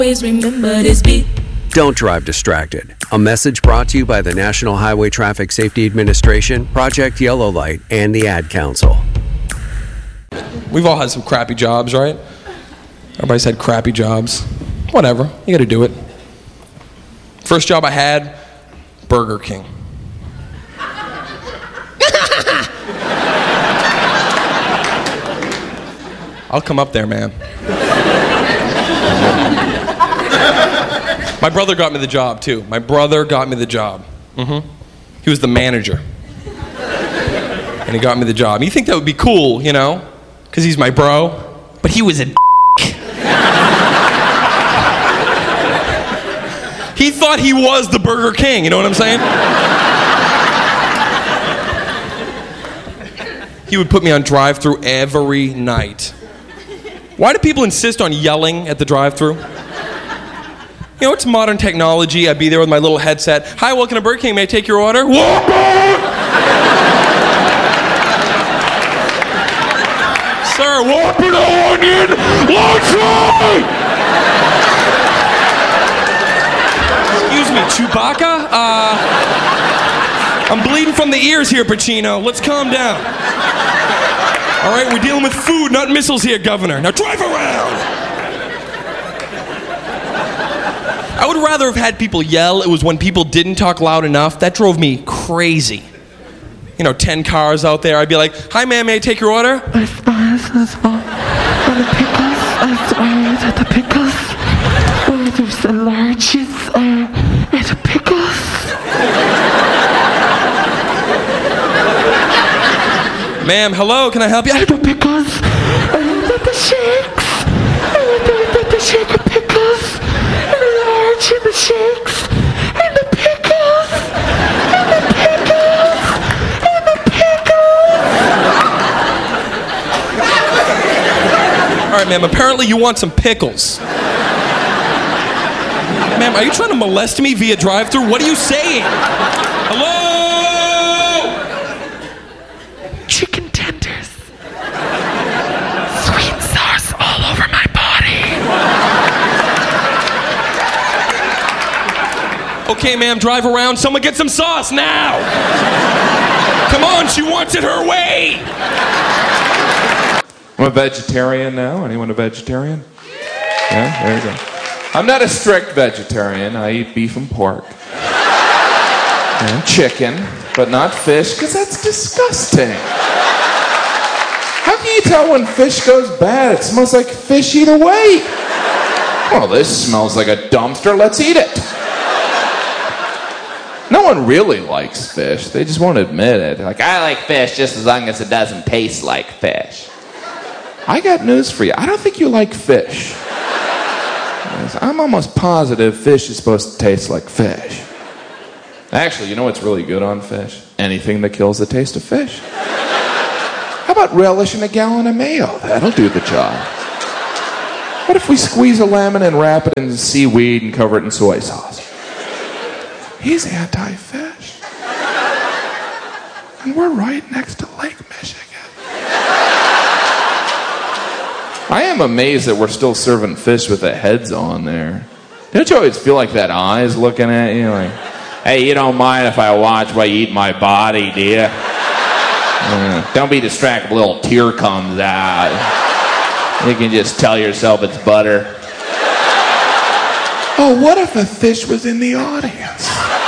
Always remember this beat. Don't drive distracted. A message brought to you by the National Highway Traffic Safety Administration, Project Yellow Light, and the Ad Council. We've all had some crappy jobs, right? Everybody's had crappy jobs. Whatever, you gotta do it. First job I had, Burger King. I'll come up there, man. My brother got me the job, too. My brother got me the job. He was the manager. And he got me the job. You think that would be cool, you know? Because he's my bro. But he was a He thought he was the Burger King, you know what I'm saying? He would put me on drive-thru every night. Why do people insist on yelling at the drive-thru? You know, it's modern technology. I'd be there with my little headset. Hi, welcome to Burger King. May I take your order? Sir, Whopper, no onion, large fry! Excuse me, Chewbacca? I'm bleeding from the ears here, Pacino. Let's calm down. All right, we're dealing with food, not missiles here, Governor. Now drive around! I would rather have had people yell. It was when people didn't talk loud enough. That drove me crazy. You know, 10 cars out there. I'd be like, hi, ma'am, may I take your order? The pickles. There's the largest, the pickles. Ma'am, hello, can I help you? The pickles. The shakes. The shake of pickles. And the shakes. And the pickles. And the pickles. And the pickles. All right, ma'am, apparently you want some pickles. Ma'am, are you trying to molest me via drive-thru? What are you saying? Hello? Chicken tenders. Sweet sauce all over my body. Okay, ma'am, drive around. Someone get some sauce now. Come on, she wants it her way. I'm a vegetarian now. Anyone a vegetarian? Yeah, there you go. I'm not a strict vegetarian. I eat beef and pork. And chicken, but not fish, because that's disgusting. How can you tell when fish goes bad? It smells like fish either way. Well, this smells like a dumpster. Let's eat it. No one really likes fish. They just won't admit it. Like, I like fish just as long as it doesn't taste like fish. I got news for you. I don't think you like fish. I'm almost positive fish is supposed to taste like fish. Actually, you know what's really good on fish? Anything that kills the taste of fish. How about relish in a gallon of mayo? That'll do the job. What if we squeeze a lemon and wrap it in seaweed and cover it in soy sauce? He's anti-fish. And we're right next to Lake Michigan. I am amazed that we're still serving fish with the heads on there. Don't you always feel like that eye is looking at you like, hey, you don't mind if I watch while you eat my body, do you? Don't be distracted if a little tear comes out. You can just tell yourself it's butter. Oh, what if a fish was in the audience?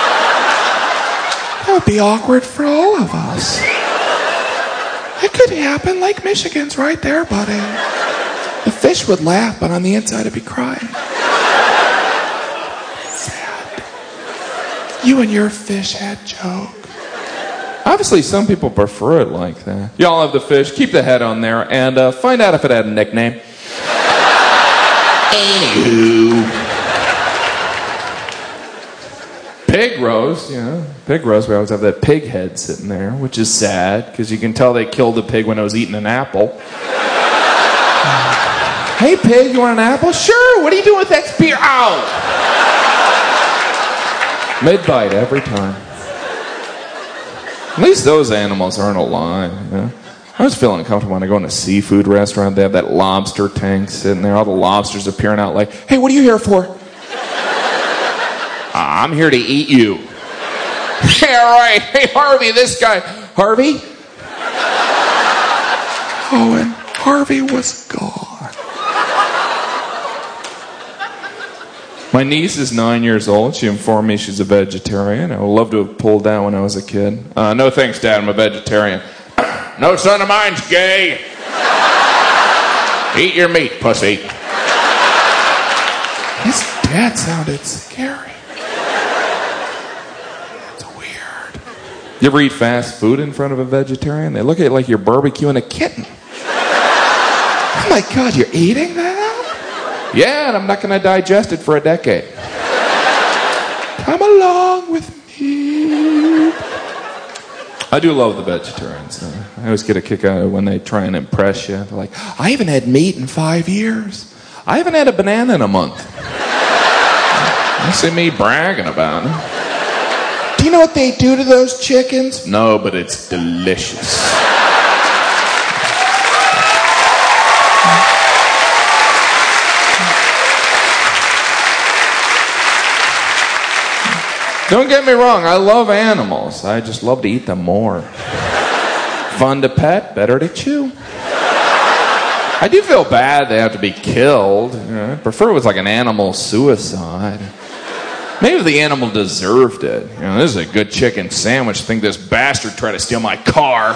That would be awkward for all of us. It could happen. Lake Michigan's right there, buddy. The fish would laugh, but on the inside it'd be crying. Sad. You and your fish head joke. Obviously, some people prefer it like that. Y'all have the fish, keep the head on there, and find out if it had a nickname. Anywho. Pig roast, pig roast, we always have that pig head sitting there, which is sad, because you can tell they killed the pig when it was eating an apple. Hey, pig, you want an apple? Sure, what are you doing with that spear? Ow! Mid-bite every time. At least those animals aren't alive. I was feeling uncomfortable when I go in a seafood restaurant. They have that lobster tank sitting there. All the lobsters are peering out like, hey, what are you here for? I'm here to eat you. Yeah, right. Hey, Harvey, this guy. Harvey? Oh, and Harvey was gone. My niece is 9 years old. She informed me she's a vegetarian. I would love to have pulled that when I was a kid. No thanks, Dad. I'm a vegetarian. No son of mine's gay. Eat your meat, pussy. His dad sounded scary. It's weird. You ever eat fast food in front of a vegetarian? They look at it like you're barbecuing a kitten. Oh my God, you're eating that? Yeah, and I'm not going to digest it for a decade. Come along with me. I do love the vegetarians. I always get a kick out of it when they try and impress you. They're like, I haven't had meat in 5 years. I haven't had a banana in a month. You see me bragging about it. Do you know what they do to those chickens? No, but it's delicious. Don't get me wrong, I love animals. I just love to eat them more. Fun to pet, better to chew. I do feel bad they have to be killed. I prefer it was like an animal suicide. Maybe the animal deserved it. This is a good chicken sandwich. I think this bastard tried to steal my car.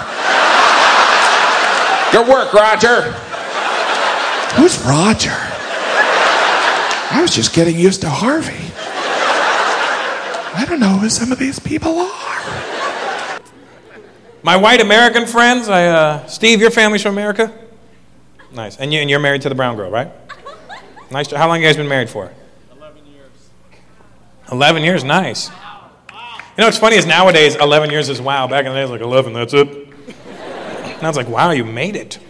Good work, Roger. Who's Roger? I was just getting used to Harvey. I don't know who some of these people are. My white American friends, Steve, your family's from America? Nice. And you're married to the brown girl, right? Nice. How long have you guys been married for? 11 years. 11 years, nice. You know what's funny is nowadays 11 years is wow. Back in the day it was like 11, that's it. Now it's like, wow, you made it.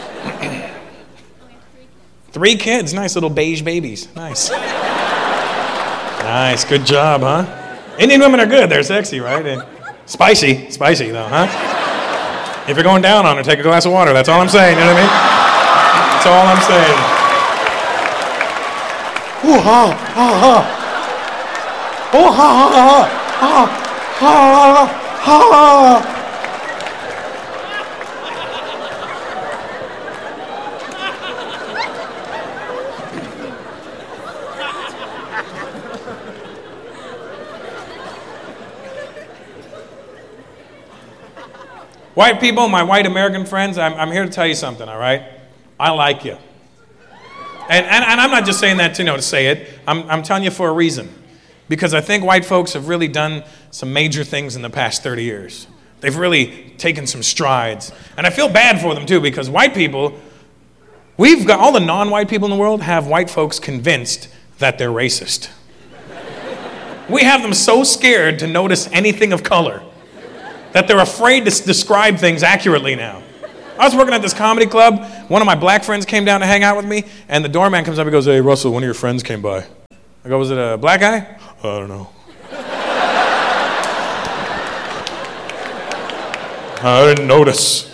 3 kids, nice little beige babies. Nice. Nice, good job, huh? Indian women are good, they're sexy, right? And spicy though, huh? If you're going down on her, take a glass of water, that's all I'm saying, you know what I mean? That's all I'm saying. Ooh, ha, ha, ha. Oh, ha, ha, ha, ha, ha, ha. White people, my white American friends, I'm here to tell you something, all right? I like you. And I'm not just saying that to say it. I'm telling you for a reason. Because I think white folks have really done some major things in the past 30 years. They've really taken some strides. And I feel bad for them too, because white people, we've got all the non-white people in the world have white folks convinced that they're racist. We have them so scared to notice anything of color that they're afraid to describe things accurately now. I was working at this comedy club. One of my black friends came down to hang out with me, and the doorman comes up and goes, hey, Russell, one of your friends came by. I go, was it a black guy? I don't know. I didn't notice.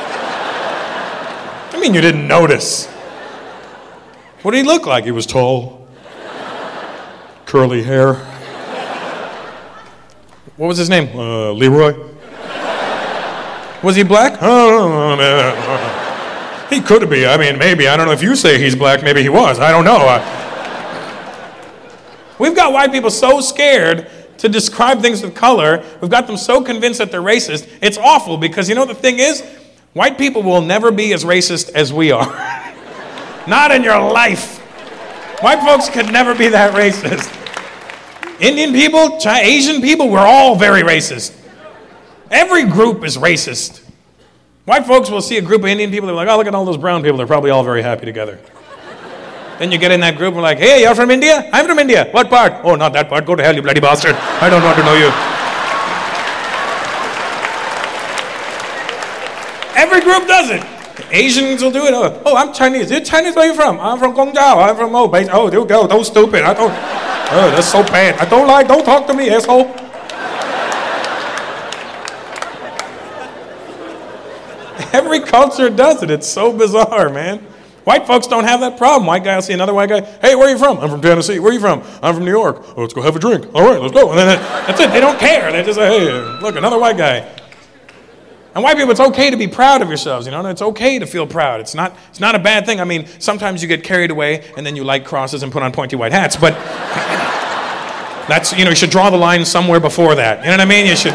I mean, you didn't notice. What did he look like? He was tall. Curly hair. What was his name? Leroy. Was he black? Oh, he could be. I mean, maybe. I don't know if you say he's black. Maybe he was. I don't know. We've got white people so scared to describe things with color. We've got them so convinced that they're racist. It's awful because you know the thing is? White people will never be as racist as we are. Not in your life. White folks could never be that racist. Indian people, Asian people, we're all very racist. Every group is racist. White folks will see a group of Indian people, they're like, oh, look at all those brown people, they're probably all very happy together. Then you get in that group and we're like, hey, you're from India? I'm from India. What part? Oh, not that part. Go to hell, you bloody bastard. I don't want to know you. Every group does it. Asians will do it. Oh, I'm Chinese. You're Chinese, where are you from? I'm from Guangzhou. I'm from, you go, those stupid. Oh, that's so bad. Don't talk to me, asshole. Every culture does it. It's so bizarre, man. White folks don't have that problem. White guy will see another white guy. Hey, where are you from? I'm from Tennessee. Where are you from? I'm from New York. Oh, let's go have a drink. All right, let's go. And then that's it. They don't care. They just say, hey, look, another white guy. And white people, it's okay to be proud of yourselves, you know? It's okay to feel proud. It's not a bad thing. I mean, sometimes you get carried away and then you light crosses and put on pointy white hats, but that's, you should draw the line somewhere before that. You know what I mean? You should.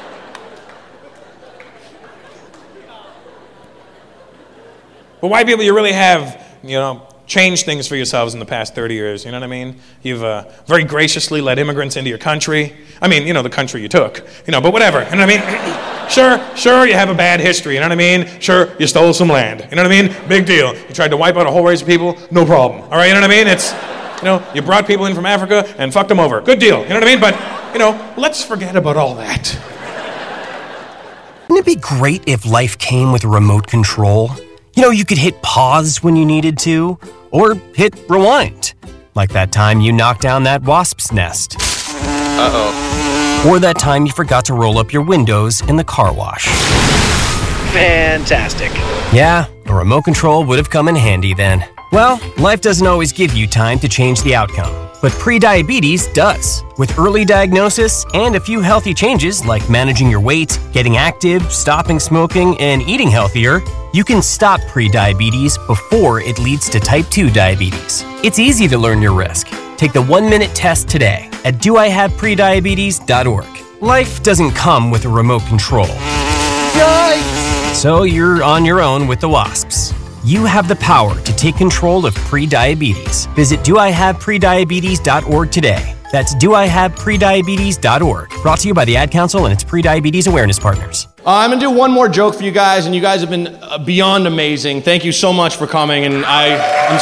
But white people, you really have, changed things for yourselves in the past 30 years. You know what I mean? You've very graciously let immigrants into your country. I mean, the country you took. But whatever. You know what I mean? Sure, you have a bad history. You know what I mean? Sure, you stole some land. You know what I mean? Big deal. You tried to wipe out a whole race of people. No problem. All right, you know what I mean? It's, you brought people in from Africa and fucked them over. Good deal. You know what I mean? But, let's forget about all that. Wouldn't it be great if life came with a remote control? You could hit pause when you needed to, or hit rewind. Like that time you knocked down that wasp's nest. Uh-oh. Or that time you forgot to roll up your windows in the car wash. Fantastic. Yeah, a remote control would have come in handy then. Well, life doesn't always give you time to change the outcome, but prediabetes does. With early diagnosis and a few healthy changes like managing your weight, getting active, stopping smoking, and eating healthier, you can stop prediabetes before it leads to type 2 diabetes. It's easy to learn your risk. Take the 1-minute test today at doihaveprediabetes.org. Life doesn't come with a remote control. Yikes! So you're on your own with the wasps. You have the power to take control of prediabetes. Visit doihaveprediabetes.org today. That's doihaveprediabetes.org. Brought to you by the Ad Council and its pre-diabetes awareness partners. I'm going to do one more joke for you guys, and you guys have been beyond amazing. Thank you so much for coming, and I'm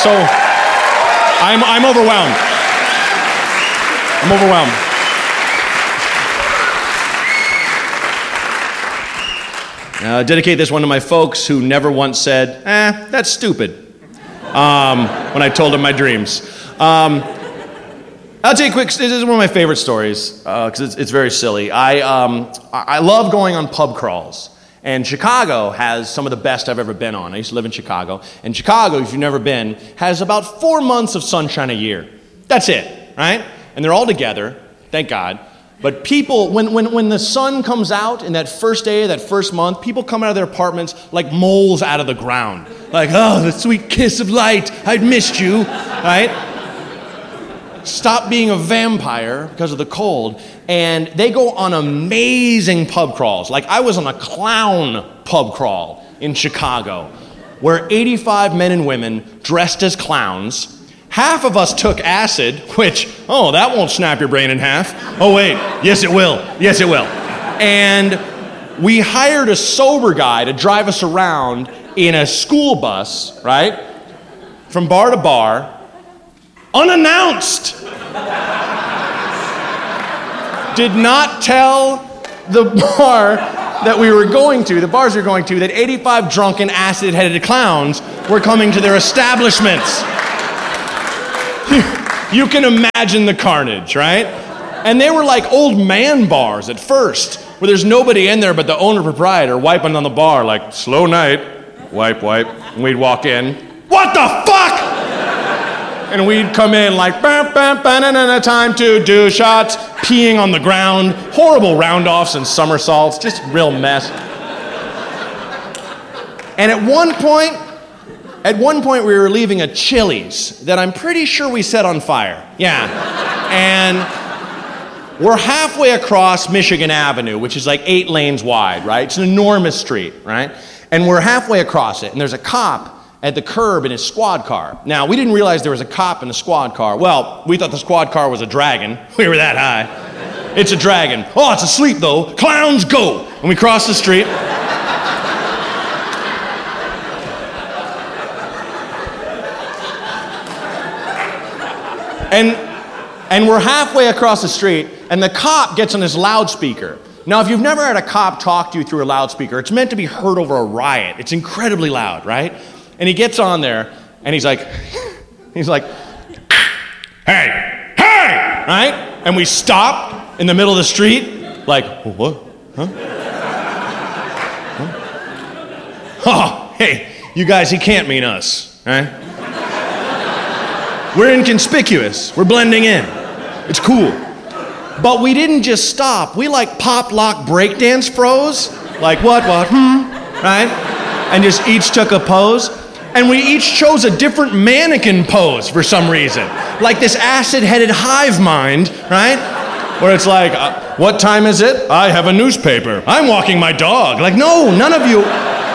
overwhelmed. I'm overwhelmed. Dedicate this one to my folks who never once said, that's stupid, when I told them my dreams. I'll tell you quick, this is one of my favorite stories, because it's very silly. I love going on pub crawls, and Chicago has some of the best I've ever been on. I used to live in Chicago, and Chicago, if you've never been, has about 4 months of sunshine a year. That's it, right? And they're all together, thank God. But people, when the sun comes out in that first day, that first month, people come out of their apartments like moles out of the ground. Like, oh, the sweet kiss of light, I'd missed you, right? Stop being a vampire because of the cold. And they go on amazing pub crawls. Like, I was on a clown pub crawl in Chicago, where 85 men and women dressed as clowns. Half of us took acid, which, that won't snap your brain in half. Oh, wait, yes, it will. Yes, it will. And we hired a sober guy to drive us around in a school bus, right? From bar to bar, unannounced. Did not tell the bar that we were going to, the bars we were going to, that 85 drunken, acid-headed clowns were coming to their establishments. You can imagine the carnage, right? And they were like old man bars at first, where there's nobody in there but the owner proprietor wiping on the bar like, slow night, wipe, and we'd walk in, what the fuck? And we'd come in like, time to do shots, peeing on the ground, horrible round-offs and somersaults, just real mess. And at one point we were leaving a Chili's that I'm pretty sure we set on fire. Yeah. And we're halfway across Michigan Avenue, which is like 8 lanes wide, right? It's an enormous street, right? And we're halfway across it, and there's a cop at the curb in his squad car. Now, we didn't realize there was a cop in the squad car. Well, we thought the squad car was a dragon. We were that high. It's a dragon. Oh, it's asleep though. Clowns, go! And we crossed the street. And we're halfway across the street, and the cop gets on his loudspeaker. Now, if you've never had a cop talk to you through a loudspeaker, it's meant to be heard over a riot. It's incredibly loud, right? And he gets on there, and he's like, hey, right? And we stop in the middle of the street, like, what? Huh? hey, you guys, he can't mean us, right? We're inconspicuous. We're blending in. It's cool. But we didn't just stop. We like pop, lock, breakdance froze. Like what, right? And just each took a pose. And we each chose a different mannequin pose for some reason. Like this acid-headed hive mind, right? Where it's like, what time is it? I have a newspaper. I'm walking my dog. Like, no, none of you.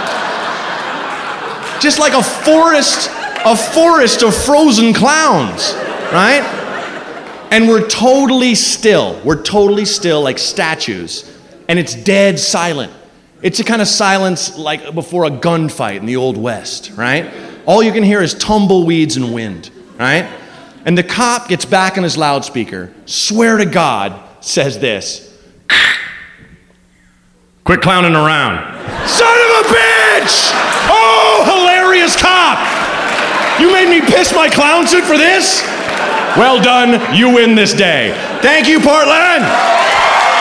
Just like a forest of frozen clowns, right? And we're totally still. We're totally still like statues. And it's dead silent. It's a kind of silence like before a gunfight in the Old West, right? All you can hear is tumbleweeds and wind, right? And the cop gets back on his loudspeaker, swear to God, says this. Quit clowning around. Son of a bitch! Oh, hilarious cop! You made me piss my clown suit for this? Well done, you win this day. Thank you, Portland!